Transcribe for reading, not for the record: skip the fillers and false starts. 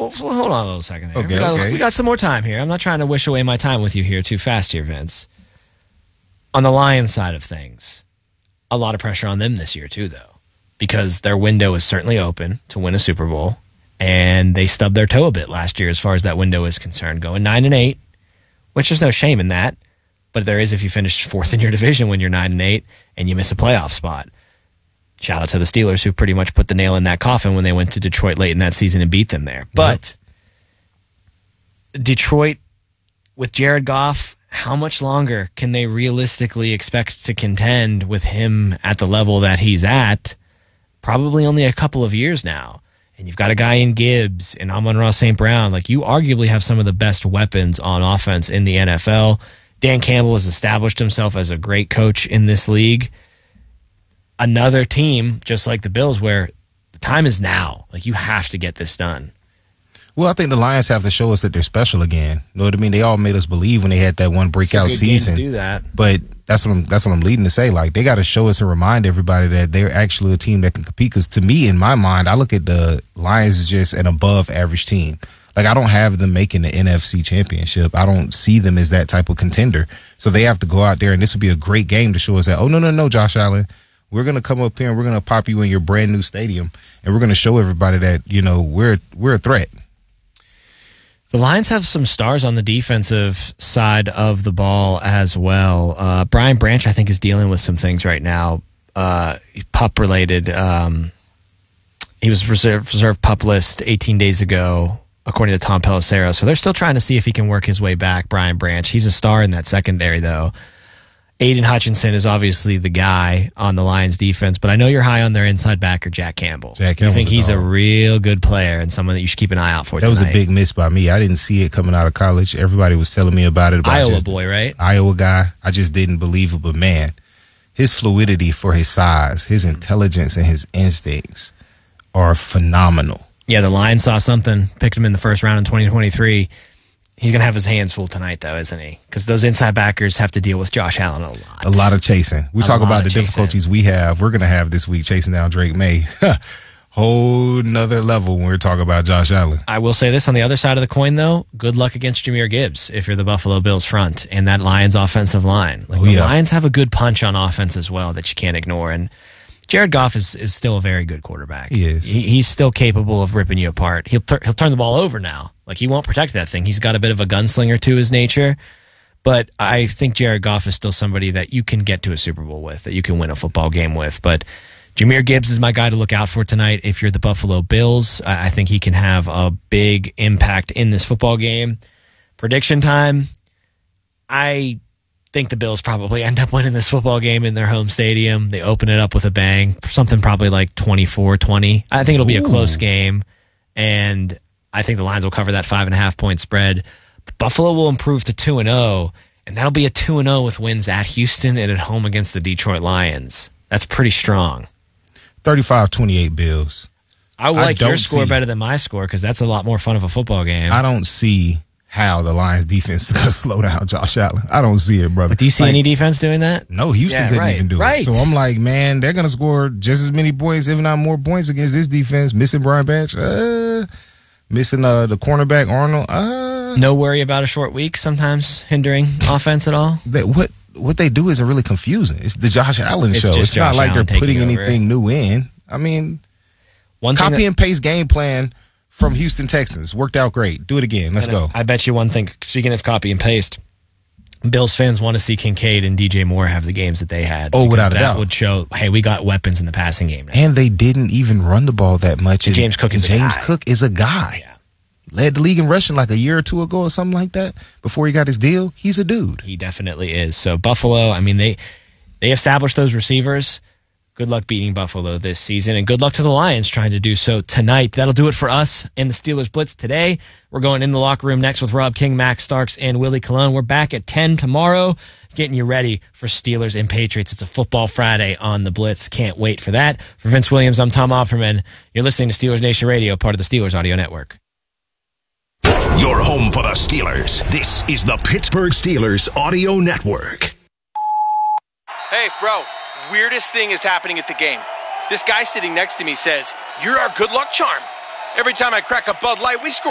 Well, hold on a little second there. Okay, we got some more time here. I'm not trying to wish away my time with you here too fast here, Vince. On the Lions side of things, a lot of pressure on them this year too, though, because their window is certainly open to win a Super Bowl, and they stubbed their toe a bit last year as far as that window is concerned, going 9-8, which there's no shame in that, but there is if you finish fourth in your division when you're 9-8 and you miss a playoff spot. Shout out to the Steelers, who pretty much put the nail in that coffin when they went to Detroit late in that season and beat them there. But Detroit, with Jared Goff, how much longer can they realistically expect to contend with him at the level that he's at? Probably only a couple of years now. And you've got a guy in Gibbs and Amon-Ra St. Brown. Like, you arguably have some of the best weapons on offense in the NFL. Dan Campbell has established himself as a great coach in this league. Another team, just like the Bills, where the time is now. Like, you have to get this done. Well, I think the Lions have to show us that they're special again. You know what I mean? They all made us believe when they had that one breakout season. Game to do that. But that's what I'm leading to say. Like, they got to show us and remind everybody that they're actually a team that can compete. Because to me, in my mind, I look at the Lions as just an above average team. Like, I don't have them making the NFC Championship. I don't see them as that type of contender. So they have to go out there, and this would be a great game to show us that, oh, no, Josh Allen. We're going to come up here and we're going to pop you in your brand new stadium, and we're going to show everybody that, you know, we're a threat. The Lions have some stars on the defensive side of the ball as well. Brian Branch, I think, is dealing with some things right now, pup-related. He was reserve pup list 18 days ago, according to Tom Pelissero. So they're still trying to see if he can work his way back, Brian Branch. He's a star in that secondary, though. Aiden Hutchinson is obviously the guy on the Lions defense, but I know you're high on their inside backer, Jack Campbell. You think he's a real good player and someone that you should keep an eye out for tonight. That was a big miss by me. I didn't see it coming out of college. Everybody was telling me about it. Iowa boy, right? Iowa guy. I just didn't believe it, but man, his fluidity for his size, his intelligence, and his instincts are phenomenal. Yeah, the Lions saw something, picked him in the first round in 2023. He's going to have his hands full tonight, though, isn't he? Because those inside backers have to deal with Josh Allen a lot. A lot of chasing. We talk about the difficulties we're going to have this week chasing down Drake May. Whole nother level when we're talking about Josh Allen. I will say this on the other side of the coin, though. Good luck against Jahmyr Gibbs if you're the Buffalo Bills front and that Lions offensive line. The Lions have a good punch on offense as well that you can't ignore. And Jared Goff is still a very good quarterback. He is. He's still capable of ripping you apart. He'll turn the ball over now. Like, he won't protect that thing. He's got a bit of a gunslinger to his nature. But I think Jared Goff is still somebody that you can get to a Super Bowl with, that you can win a football game with. But Jahmyr Gibbs is my guy to look out for tonight. If you're the Buffalo Bills, I think he can have a big impact in this football game. Prediction time. I think the Bills probably end up winning this football game in their home stadium. They open it up with a bang, something probably like 24-20. I think it'll be a close game, and I think the Lions will cover that 5.5-point spread. But Buffalo will improve to 2-0, and that'll be a 2-0 with wins at Houston and at home against the Detroit Lions. That's pretty strong. 35-28 Bills. I like your score better than my score because that's a lot more fun of a football game. I don't see how the Lions defense is going to slow down Josh Allen. I don't see it, brother. But do you see any defense doing that? No, Houston couldn't even do it. So I'm like, man, they're going to score just as many points, if not more points against this defense. Missing Brian Branch, missing the cornerback Arnold. No worry about a short week sometimes hindering offense at all? What they do isn't really confusing. It's the Josh Allen show. It's not like they're putting anything new in. I mean, copy and paste game plan from Houston Texans. Worked out great. Do it again. Let's go. I bet you one thing, speaking of copy and paste, Bills fans want to see Kincaid and DJ Moore have the games that they had. Oh, without a doubt. That would show, hey, we got weapons in the passing game now. And they didn't even run the ball that much. And James Cook is a guy. Yeah. Led the league in rushing like a year or two ago or something like that. Before he got his deal, he's a dude. He definitely is. So Buffalo, I mean, they established those receivers. Good luck beating Buffalo this season, and good luck to the Lions trying to do so tonight. That'll do it for us in the Steelers Blitz today. We're going in the locker room next with Rob King, Max Starks, and Willie Colon. We're back at 10 tomorrow, getting you ready for Steelers and Patriots. It's a football Friday on the Blitz. Can't wait for that. For Vince Williams, I'm Tom Opperman. You're listening to Steelers Nation Radio, part of the Steelers Audio Network. Your home for the Steelers. This is the Pittsburgh Steelers Audio Network. Hey, bro. Weirdest thing is happening at the game. This guy sitting next to me says, "You're our good luck charm." Every time I crack a Bud Light, we score